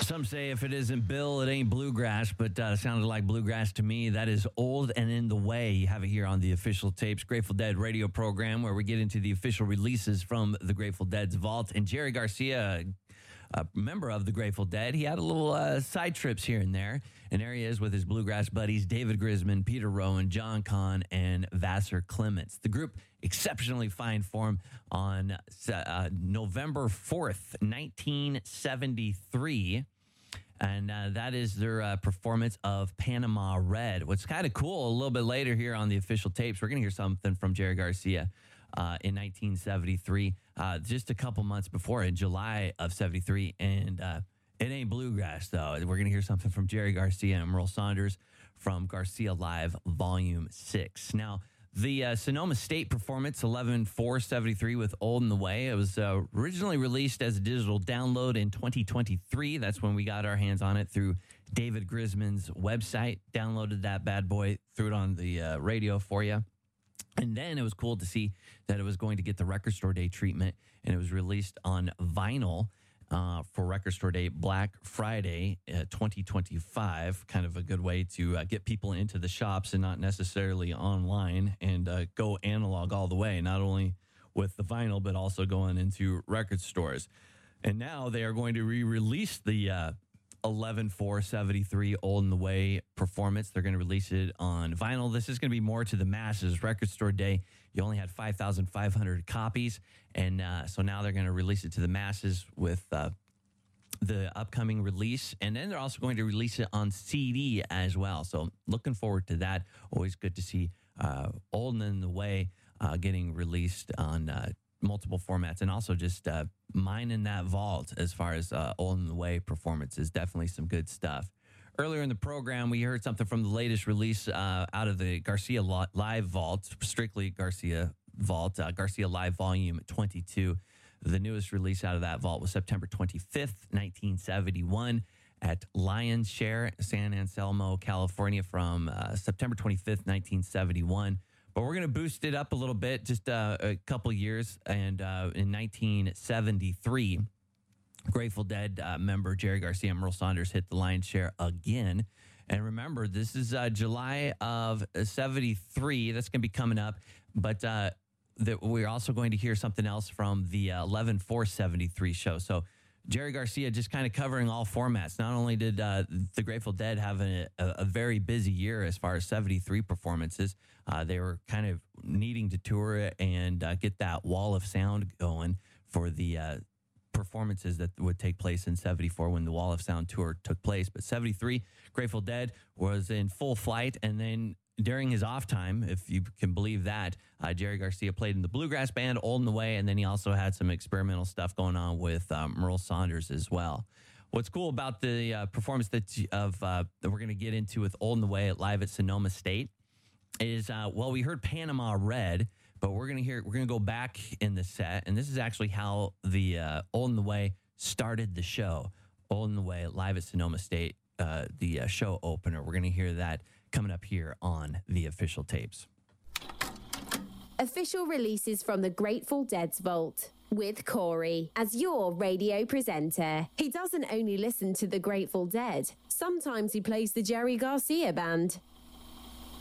Some say if it isn't Bill, it ain't bluegrass, but it sounded like bluegrass to me. That is Old and in the Way. You have it here on the Official Tapes Grateful Dead radio program where we get into the official releases from the Grateful Dead's vault. And Jerry Garcia, a member of the Grateful Dead, he had a little side trips here and there. And there he is with his bluegrass buddies, David Grisman, Peter Rowan, John Kahn, and Vassar Clements. The group exceptionally fine form on November 4th, 1973. And that is their performance of Panama Red. What's kind of cool, a little bit later here on the Official Tapes, we're going to hear something from Jerry Garcia in 1973, just a couple months before, in July of 73. And it ain't bluegrass, though. We're going to hear something from Jerry Garcia and Merle Saunders from Garcia Live Volume 6. Now, the Sonoma State performance, 11/4/73 with Old in the Way. It was originally released as a digital download in 2023. That's when we got our hands on it through David Grisman's website. Downloaded that bad boy, threw it on the radio for you. And then it was cool to see that it was going to get the Record Store Day treatment, and it was released on vinyl for Record Store Day Black Friday 2025. Kind of a good way to get people into the shops and not necessarily online, and go analog all the way, not only with the vinyl, but also going into record stores. And now they are going to re-release the 11/4/73 Old in the Way performance. They're going to release it on vinyl. This is going to be more to the masses. Record Store Day, you only had 5,500 copies. And so now they're going to release it to the masses with the upcoming release. And then they're also going to release it on CD as well. So looking forward to that. Always good to see Old and in the Way getting released on multiple formats, and also just mining that vault as far as Old in the Way performances. Definitely some good stuff. Earlier in the program, we heard something from the latest release out of the Garcia Live Vault, strictly Garcia Vault, Garcia Live Volume 22. The newest release out of that vault was September 25th, 1971 at Lion's Share, San Anselmo, California, from September 25th, 1971. But we're going to boost it up a little bit, just a couple years. And in 1973, Grateful Dead member Jerry Garcia and Merle Saunders hit the Lion's Share again. And remember, this is July of 73. That's going to be coming up. But we're also going to hear something else from the 11/4/73 show. So Jerry Garcia just kind of covering all formats. Not only did the Grateful Dead have a very busy year as far as 73 performances, they were kind of needing to tour and get that wall of sound going for the performances that would take place in 74 when the Wall of Sound tour took place. But 73, Grateful Dead was in full flight. And then during his off time, if you can believe that, Jerry Garcia played in the bluegrass band Old in the Way, and then he also had some experimental stuff going on with Merle Saunders as well. What's cool about the performance that we're going to get into with Old in the Way live at Sonoma State is, we heard Panama Red, but we're going to go back in the set, and this is actually how the Old in the Way started the show. Old in the Way live at Sonoma State, the show opener. We're going to hear that coming up here on the Official Tapes. Official releases from the Grateful Dead's vault with Corey as your radio presenter. He doesn't only listen to the Grateful Dead. Sometimes he plays the Jerry Garcia Band.